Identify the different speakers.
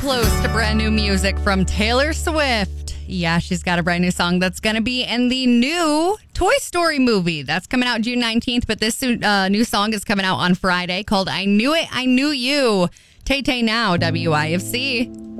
Speaker 1: close to brand new music from Taylor Swift. Yeah, she's got a brand new song that's going to be in the new Toy Story movie. That's coming out June 19th, but this new song is coming out on Friday called I Knew It, I Knew You. Tay Tay Now, WIFC.